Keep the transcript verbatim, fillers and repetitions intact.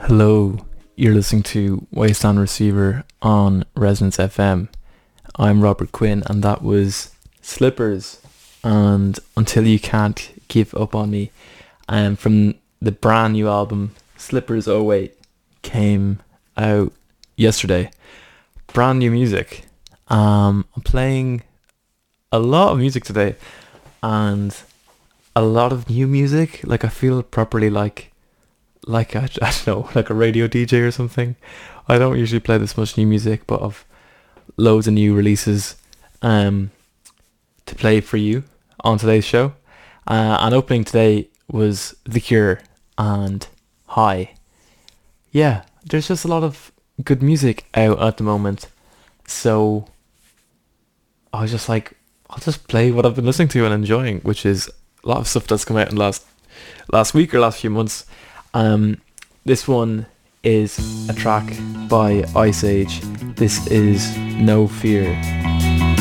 Hello, you're listening to Waste on Receiver on Resonance F M. I'm Robert Quinn, and that was Slippers and Until You Can't Give Up On Me. And from the brand new album Slippers oh eight came out yesterday. Brand new music. Um, I'm playing a lot of music today, and a lot of new music. Like I feel properly like like I, I don't know, like a radio D J or something. I don't usually play this much new music, but I've loads of new releases um to play for you on today's show. Uh, and opening today was The Cure and High. Yeah, there's just a lot of good music out at the moment, so I was just like, I'll just play what I've been listening to and enjoying, which is a lot of stuff that's come out in last last week or last few months. Um, this one is a track by Ice Age. This is No Fear.